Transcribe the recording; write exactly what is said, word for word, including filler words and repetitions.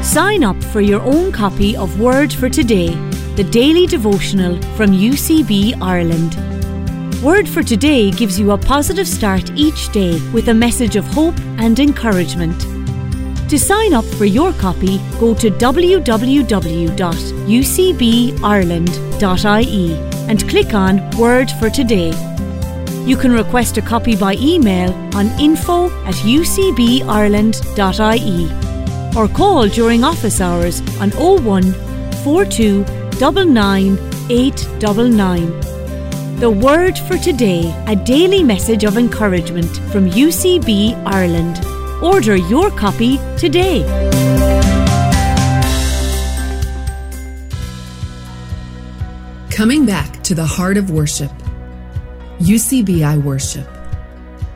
Sign up for your own copy of Word for Today, the daily devotional from U C B Ireland. Word for Today gives you a positive start each day with a message of hope and encouragement. To sign up for your copy, go to w w w dot u c b ireland dot i e and click on Word for Today. You can request a copy by email on info at u c b ireland dot i e or call during office hours on oh one, four two nine nine, eight nine nine. The Word for Today, a daily message of encouragement from U C B Ireland. Order your copy today. Coming back to the heart of worship. U C B I Worship.